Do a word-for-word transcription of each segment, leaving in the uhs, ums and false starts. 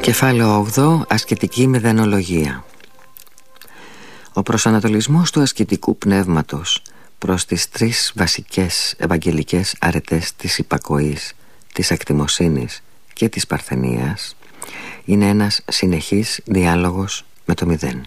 Κεφάλαιο όγδοο. Ασκητική μηδενολογία. Ο προσανατολισμός του ασκητικού πνεύματος προς τις τρεις βασικές ευαγγελικές αρετές της υπακοής, της ακτιμοσύνης και της παρθενίας είναι ένας συνεχής διάλογος με το μηδέν.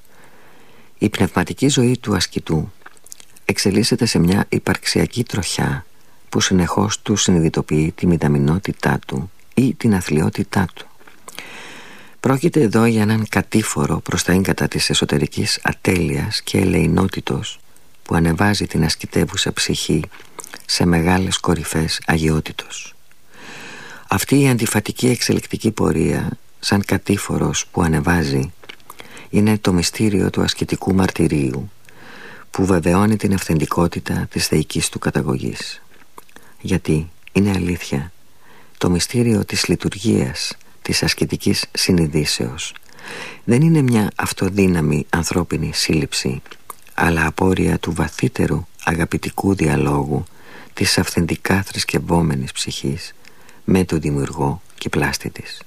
Η πνευματική ζωή του ασκητού εξελίσσεται σε μια υπαρξιακή τροχιά που συνεχώς του συνειδητοποιεί τη μηδαμινότητά του ή την αθλιότητά του. Πρόκειται εδώ για έναν κατήφορο προς τα ίγκατα της εσωτερικής ατέλειας και ελεηνότητος που ανεβάζει την ασκητεύουσα ψυχή σε μεγάλες κορυφές αγιότητος. Αυτή η αντιφατική εξελικτική πορεία, σαν κατήφορος που ανεβάζει, είναι το μυστήριο του ασκητικού μαρτυρίου που βεβαιώνει την αυθεντικότητα της θεϊκής του καταγωγής. Γιατί είναι αλήθεια, το μυστήριο της λειτουργίας της ασκητικής συνειδήσεως δεν είναι μια αυτοδύναμη ανθρώπινη σύλληψη, αλλά απόρρια του βαθύτερου αγαπητικού διαλόγου της αυθεντικά θρησκευόμενης ψυχής με τον δημιουργό και πλάστη της.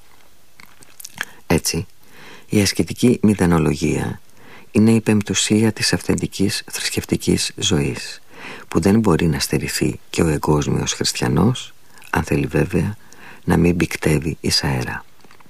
Έτσι, η ασκητική μηδενολογία είναι η πεμπτουσία της αυθεντικής θρησκευτικής ζωής, που δεν μπορεί να στερηθεί και ο εγκόσμιος χριστιανός, αν θέλει βέβαια να μην μπικτεύει εις αέρα.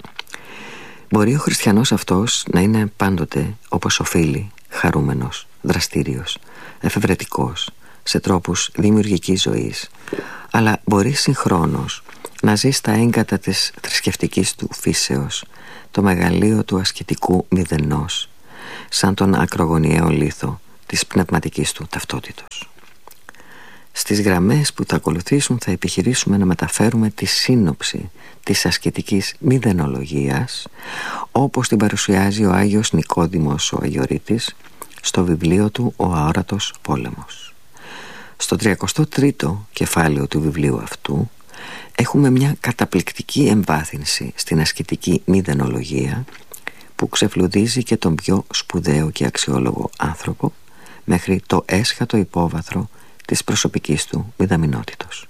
Μπορεί ο χριστιανός αυτός να είναι πάντοτε όπως οφείλει, χαρούμενος, δραστήριος, εφευρετικός, σε τρόπους δημιουργικής ζωής, αλλά μπορεί συγχρόνως να ζει στα έγκατα της θρησκευτικής του φύσεως το μεγαλείο του ασκητικού μηδενός, σαν τον ακρογωνιαίο λίθο της πνευματικής του ταυτότητος. Στις γραμμές που θα ακολουθήσουν θα επιχειρήσουμε να μεταφέρουμε τη σύνοψη της ασκητικής μηδενολογίας όπως την παρουσιάζει ο Άγιος Νικόδημος ο Αγιορείτης στο βιβλίο του «Ο αόρατος πόλεμος». Στο τριακοστό τρίτο κεφάλαιο του βιβλίου αυτού έχουμε μια καταπληκτική εμβάθυνση στην ασκητική μηδενολογία που ξεφλουδίζει και τον πιο σπουδαίο και αξιόλογο άνθρωπο μέχρι το έσχατο υπόβαθρο της προσωπικής του μηδαμινότητος.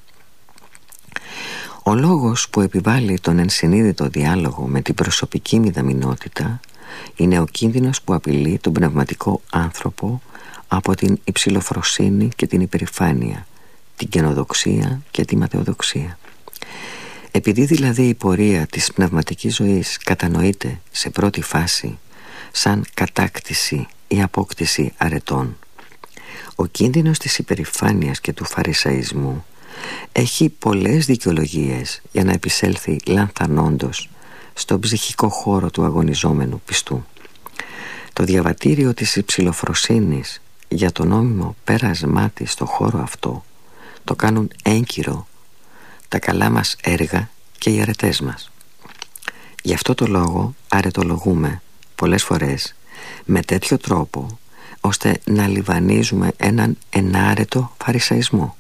Ο λόγος που επιβάλλει τον ενσυνείδητο διάλογο με την προσωπική μηδαμινότητα είναι ο κίνδυνος που απειλεί τον πνευματικό άνθρωπο από την υψηλοφροσύνη και την υπερηφάνεια, την καινοδοξία και τη ματαιοδοξία. Επειδή δηλαδή η πορεία της πνευματικής ζωής κατανοείται σε πρώτη φάση σαν κατάκτηση ή απόκτηση αρετών, ο κίνδυνος της υπερηφάνειας και του φαρισαϊσμού έχει πολλές δικαιολογίες για να επισέλθει λανθανόντος στον ψυχικό χώρο του αγωνιζόμενου πιστού. Το διαβατήριο της υψηλοφροσύνης για το νόμιμο πέρασμά της στο χώρο αυτό το κάνουν έγκυρο τα καλά μας έργα και οι αρετές μας. Γι' αυτό το λόγο αρετολογούμε πολλές φορές με τέτοιο τρόπο ώστε να λιβανίζουμε έναν ενάρετο φαρισαϊσμό.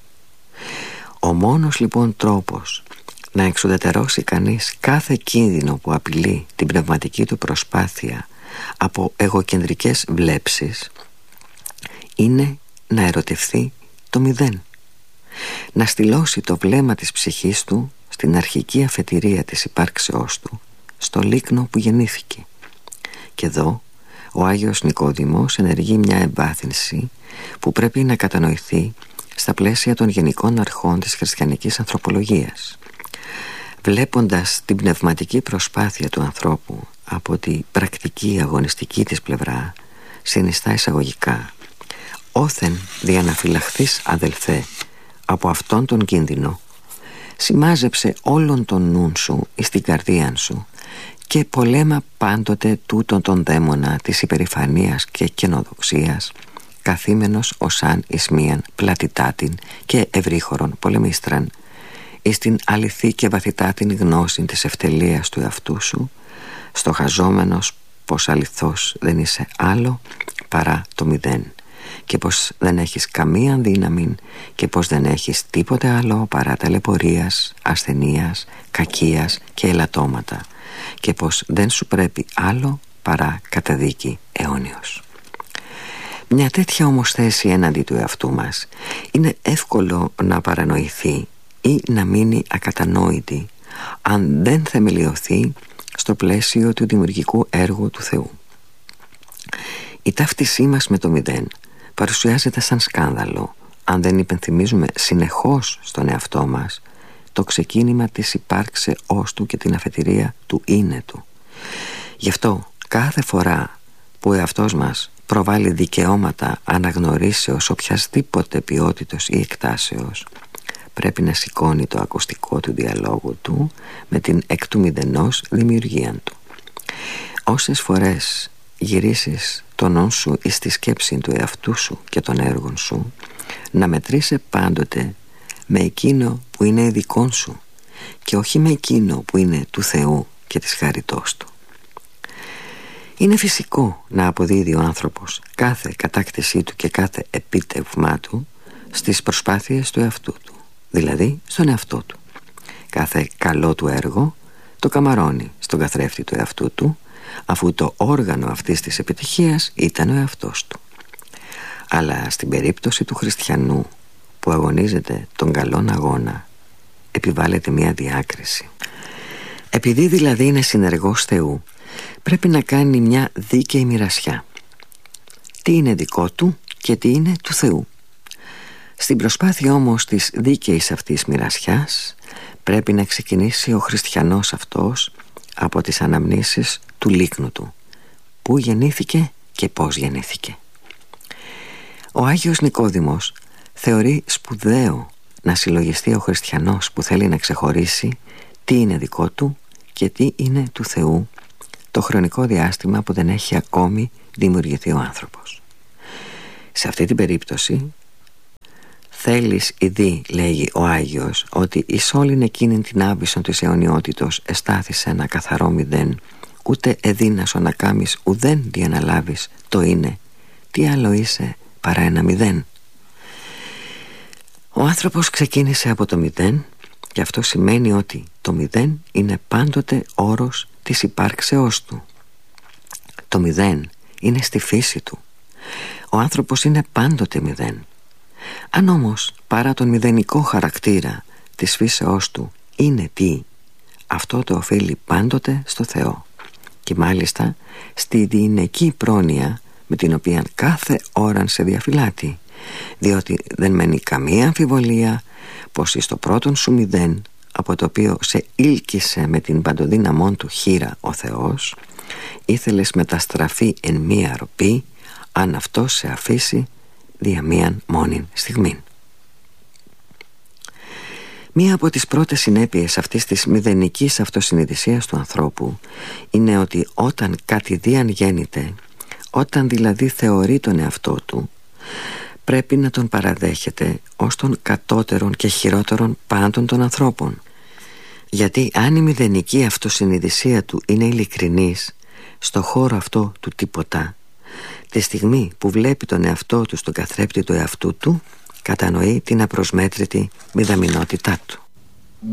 Ο μόνος λοιπόν τρόπος να εξουδετερώσει κανείς κάθε κίνδυνο που απειλεί την πνευματική του προσπάθεια από εγωκεντρικές βλέψεις είναι να ερωτευθεί το μηδέν, να στυλώσει το βλέμμα της ψυχής του στην αρχική αφετηρία της υπάρξεώς του, στο λίκνο που γεννήθηκε. Και εδώ ο Άγιος Νικόδημος ενεργεί μια εμβάθυνση που πρέπει να κατανοηθεί στα πλαίσια των γενικών αρχών της χριστιανικής ανθρωπολογίας. Βλέποντας την πνευματική προσπάθεια του ανθρώπου από τη πρακτική αγωνιστική της πλευρά, συνιστά εισαγωγικά: «Όθεν διαναφυλαχθείς, αδελφέ, από αυτόν τον κίνδυνο, σημάζεψε όλον τον νουν σου εις την καρδίαν σου και πολέμα πάντοτε τούτον τον δαίμονα της υπερηφανίας και καινοδοξίας, καθήμενος ως αν εις μίαν πλατιτάτην και ευρύχωρον πολεμίστραν, εις την αληθή και βαθυτάτην γνώση της ευτελείας του εαυτού σου, στοχαζόμενος πως αληθώς δεν είσαι άλλο παρά το μηδέν, και πως δεν έχεις καμία δύναμη και πως δεν έχεις τίποτε άλλο παρά ταλαιπωρίας, ασθενείας, κακίας και ελαττώματα, και πως δεν σου πρέπει άλλο παρά καταδίκη αιώνιος». Μια τέτοια όμως θέση έναντι του εαυτού μας είναι εύκολο να παρανοηθεί ή να μείνει ακατανόητη αν δεν θεμελιωθεί στο πλαίσιο του δημιουργικού έργου του Θεού. Η ταύτισή μας με το μηδέν παρουσιάζεται σαν σκάνδαλο αν δεν υπενθυμίζουμε συνεχώς στον εαυτό μας το ξεκίνημα της υπάρξεώς του και την αφετηρία του είναι του. Γι' αυτό κάθε φορά που ο εαυτός μας προβάλλει δικαιώματα αναγνωρίσεως οποιασδήποτε ποιότητος ή εκτάσεως, πρέπει να σηκώνει το ακουστικό του διαλόγου του με την εκ του μηδενός δημιουργία του. Όσες φορές γυρίσεις τον νου σου εις τη σκέψη του εαυτού σου και των έργων σου, να μετρήσει πάντοτε με εκείνο που είναι δικών σου και όχι με εκείνο που είναι του Θεού και της χαριτός του. Είναι φυσικό να αποδίδει ο άνθρωπος κάθε κατάκτησή του και κάθε επίτευγμά του στις προσπάθειες του εαυτού του, δηλαδή στον εαυτό του. Κάθε καλό του έργο το καμαρώνει στον καθρέφτη του εαυτού του, αφού το όργανο αυτής της επιτυχίας ήταν ο εαυτός του. Αλλά στην περίπτωση του χριστιανού που αγωνίζεται τον καλόν αγώνα, επιβάλλεται μια διάκριση. Επειδή δηλαδή είναι συνεργός Θεού, πρέπει να κάνει μια δίκαιη μοιρασιά. Τι είναι δικό του και τι είναι του Θεού. Στην προσπάθεια όμως της δίκαιης αυτής μοιρασιάς, πρέπει να ξεκινήσει ο χριστιανός αυτός από τις αναμνήσεις του λίκνου του. Πού γεννήθηκε και πώς γεννήθηκε. Ο Άγιος Νικόδημος θεωρεί σπουδαίο να συλλογιστεί ο χριστιανός που θέλει να ξεχωρίσει τι είναι δικό του και τι είναι του Θεού το χρονικό διάστημα που δεν έχει ακόμη δημιουργηθεί ο άνθρωπος. Σε αυτή την περίπτωση θέλεις ειδί, λέγει ο Άγιος, ότι εις όλην εκείνην την άβυσσον της αιωνιότητος εστάθησε ένα καθαρό μηδέν, ούτε εδύνασο να κάμεις ουδέν διαναλάβεις το είναι, τι άλλο είσαι παρά ένα μηδέν. Ο άνθρωπος ξεκίνησε από το μηδέν και αυτό σημαίνει ότι το μηδέν είναι πάντοτε όρος της υπάρξεώς του. Το μηδέν είναι στη φύση του. Ο άνθρωπος είναι πάντοτε μηδέν. Αν όμως παρά τον μηδενικό χαρακτήρα της φύσεώς του είναι τι, αυτό το οφείλει πάντοτε στο Θεό και μάλιστα στη διηνεκή πρόνοια με την οποία κάθε ώραν σε διαφυλάτει, διότι δεν μένει καμία αμφιβολία πως εις το πρώτον σου μηδέν, από το οποίο σε ήλκησε με την παντοδύναμόν του χείρα ο Θεός, ήθελες μεταστραφεί εν μία ροπή, αν αυτό σε αφήσει δια μίαν μόνην στιγμήν. Μία από τις πρώτες συνέπειες αυτής της μηδενικής αυτοσυνειδησίας του ανθρώπου είναι ότι όταν κάτι δίαν γέννηται, όταν δηλαδή θεωρεί τον εαυτό του, πρέπει να τον παραδέχεται ως τον κατώτερον και χειρότερον πάντων των ανθρώπων. Γιατί αν η μηδενική αυτοσυνειδησία του είναι ειλικρινής στο χώρο αυτό του τίποτα, τη στιγμή που βλέπει τον εαυτό του στον καθρέπτη του εαυτού του, κατανοεί την απροσμέτρητη μηδαμινότητά του.